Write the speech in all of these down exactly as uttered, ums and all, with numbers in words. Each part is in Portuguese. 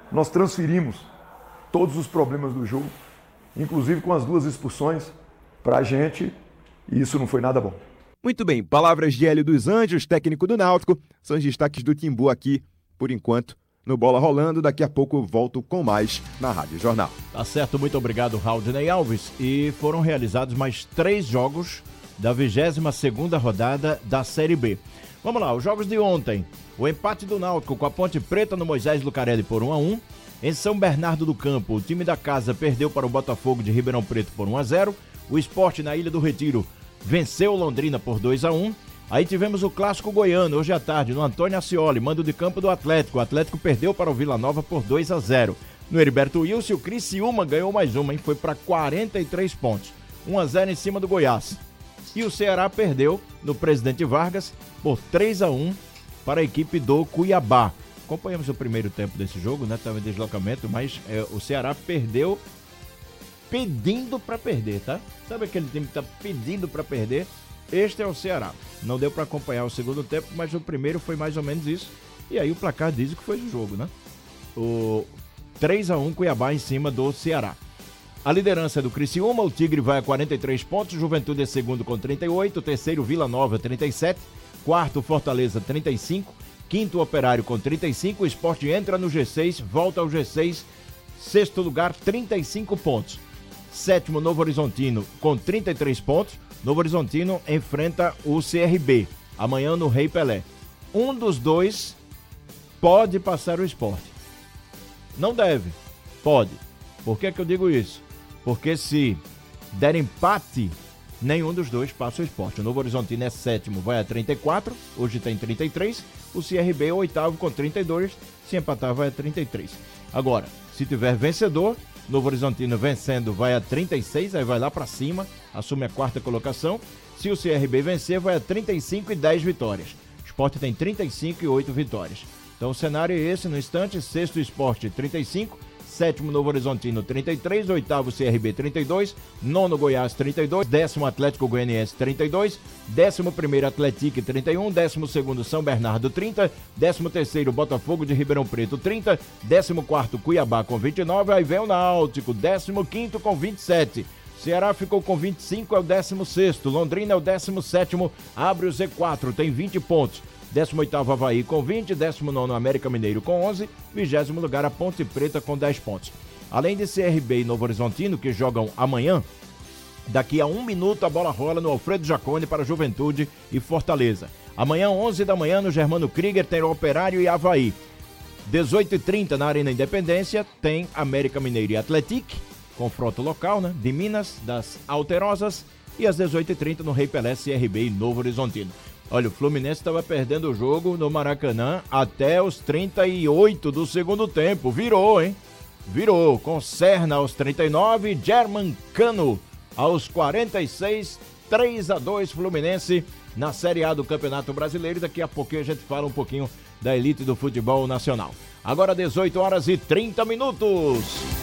nós transferimos todos os problemas do jogo, inclusive com as duas expulsões, para a gente, e isso não foi nada bom. Muito bem, palavras de Hélio dos Anjos, técnico do Náutico, são os destaques do Timbu aqui, por enquanto, no Bola Rolando. Daqui a pouco eu volto com mais na Rádio Jornal. Tá certo, muito obrigado, Raudinei Alves. E foram realizados mais três jogos da vigésima segunda rodada da Série B. Vamos lá, os jogos de ontem. O empate do Náutico com a Ponte Preta no Moisés Lucarelli por um a um. Em São Bernardo do Campo, o time da casa perdeu para o Botafogo de Ribeirão Preto por um a zero. O Sport na Ilha do Retiro venceu o Londrina por dois a um. Aí tivemos o Clássico Goiano, hoje à tarde, no Antônio Ascioli, mando de campo do Atlético. O Atlético perdeu para o Vila Nova por dois a zero. No Heriberto Wilson, o Criciúma ganhou mais uma, hein? Foi para quarenta e três pontos. um a zero em cima do Goiás. E o Ceará perdeu no Presidente Vargas por três a um para a equipe do Cuiabá. Acompanhamos o primeiro tempo desse jogo, né? Estava em deslocamento, mas é, o Ceará perdeu pedindo para perder, tá? Sabe aquele time que tá pedindo para perder? Este é o Ceará. Não deu para acompanhar o segundo tempo, mas o primeiro foi mais ou menos isso. E aí o placar diz o que foi o jogo, né? O três a um Cuiabá em cima do Ceará. A liderança é do Criciúma, o Tigre vai a quarenta e três pontos, Juventude é segundo com trinta e oito, terceiro Vila Nova trinta e sete, quarto Fortaleza trinta e cinco, quinto Operário com trinta e cinco, o Sport entra no G seis, volta ao G seis, sexto lugar trinta e cinco pontos. Sétimo Novo Horizontino com trinta e três pontos, Novo Horizontino enfrenta o C R B, amanhã no Rei Pelé. Um dos dois pode passar o Sport. Não deve, pode. Por que que eu digo isso? Porque se der empate, nenhum dos dois passa o Sport. O Novo Horizontino é sétimo, vai a trinta e quatro, hoje tem trinta e três. O C R B é oitavo com trinta e dois, se empatar vai a trinta e três. Agora, se tiver vencedor, Novo Horizontino vencendo vai a trinta e seis, aí vai lá pra cima, assume a quarta colocação. Se o C R B vencer, vai a trinta e cinco e dez vitórias. O Sport tem trinta e cinco e oito vitórias. Então o cenário é esse no instante: sexto Sport trinta e cinco, sétimo Novo Horizontino trinta e três, oitavo C R B trinta e dois, nono Goiás trinta e dois, décimo Atlético Goianiense trinta e dois, décimo primeiro Atlético trinta e um, décimo segundo São Bernardo trinta, décimo terceiro Botafogo de Ribeirão Preto trinta, décimo quarto Cuiabá com vinte e nove, aí vem o Náutico, décimo quinto com vinte e sete. Ceará ficou com vinte e cinco, é o décimo sexto, Londrina é o décimo sétimo, abre o Z quatro, tem vinte pontos. décimo oitavo Avaí com vinte, décimo nono América Mineiro com onze, vigésimo lugar a Ponte Preta com dez pontos. Além de C R B e Novo Horizontino, que jogam amanhã, daqui a um minuto a bola rola no Alfredo Jaconi para Juventude e Fortaleza. Amanhã, onze da manhã, no Germano Krieger, tem o Operário e Avaí. dezoito e trinta na Arena Independência, tem América Mineiro e Atlético, confronto local, né, de Minas, das Alterosas, e às dezoito e trinta no Rei Pelé, C R B e Novo Horizontino. Olha, o Fluminense estava perdendo o jogo no Maracanã até os trinta e oito do segundo tempo. Virou, hein? Virou. Com Serna aos trinta e nove, German Cano aos quarenta e seis, três a dois Fluminense na Série A do Campeonato Brasileiro. Daqui a pouquinho a gente fala um pouquinho da elite do futebol nacional. Agora dezoito horas e trinta minutos.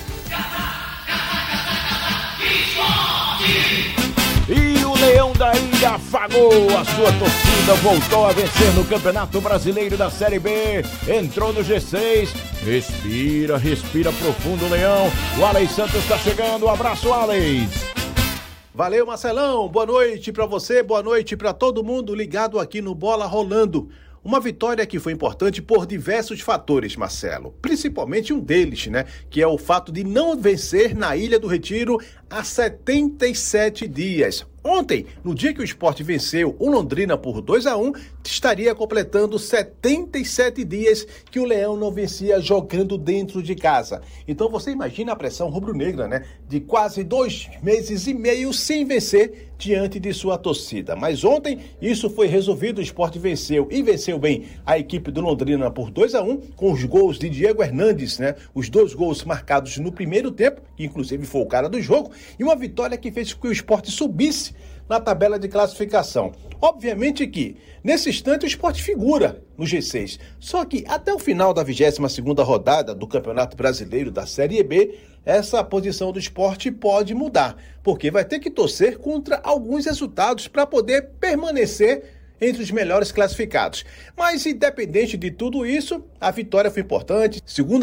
E o Leão da Ilha afagou a sua torcida, voltou a vencer no Campeonato Brasileiro da Série B, entrou no G seis, respira, respira profundo, Leão. O Alex Santos está chegando, um abraço, Alex. Valeu, Marcelão, boa noite para você, boa noite para todo mundo ligado aqui no Bola Rolando. Uma vitória que foi importante por diversos fatores, Marcelo. Principalmente um deles, né? Que é o fato de não vencer na Ilha do Retiro há setenta e sete dias. Ontem, no dia que o Sport venceu o Londrina por dois a um, estaria completando setenta e sete dias que o Leão não vencia jogando dentro de casa. Então você imagina a pressão rubro-negra, né? De quase dois meses e meio sem vencer diante de sua torcida. Mas ontem isso foi resolvido, o Sport venceu e venceu bem a equipe do Londrina por dois a um, com os gols de Diego Hernandes, né? Os dois gols marcados no primeiro tempo, que inclusive foi o cara do jogo, e uma vitória que fez com que o Sport subisse na tabela de classificação. Obviamente que, nesse instante, o Sport figura no G seis. Só que, até o final da vigésima segunda rodada do Campeonato Brasileiro da Série B, essa posição do Sport pode mudar, porque vai ter que torcer contra alguns resultados para poder permanecer entre os melhores classificados. Mas, independente de tudo isso, a vitória foi importante. Segunda